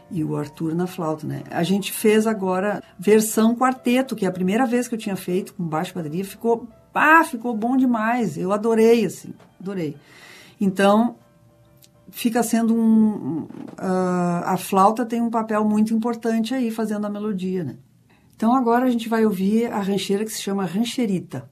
e o Arthur na flauta, né? A gente fez agora versão quarteto, que é a primeira vez que eu tinha feito com baixo e bateria. Ficou bom demais. Eu adorei, assim, adorei. Então, fica sendo a flauta tem um papel muito importante aí, fazendo a melodia, né? Então, agora a gente vai ouvir a rancheira que se chama Rancherita.